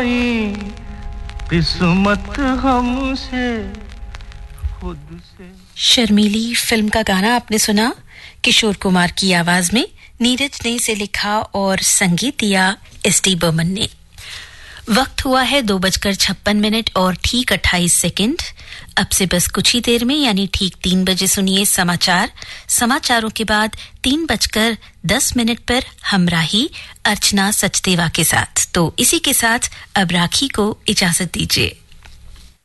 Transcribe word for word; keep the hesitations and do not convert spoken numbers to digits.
आई किस्मत हमसे खुद से। शर्मीली फिल्म का गाना आपने सुना, किशोर कुमार की आवाज में, नीरज ने इसे लिखा और संगीत दिया एस डी बर्मन ने। वक्त हुआ है दो बजकर छप्पन मिनट और ठीक अट्ठाईस सेकंड। अब से बस कुछ ही देर में यानी ठीक तीन बजे सुनिए समाचार। समाचारों के बाद तीन बजकर दस मिनट पर हमराही अर्चना सचदेवा के साथ। तो इसी के साथ अब राखी को इजाजत दीजिए।